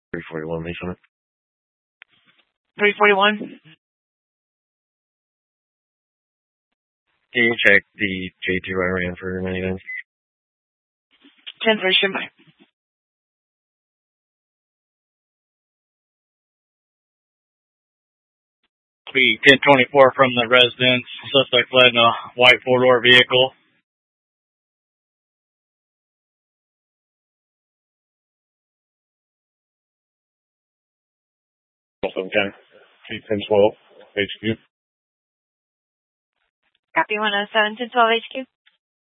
341, lease on it. 341. Can you check the J2 I ran for minivans? 10-3, stand by. Be 1024 from the residence. Suspect fled in a white four-door vehicle. Okay. 1012, HQ. Copy 107 1012 HQ.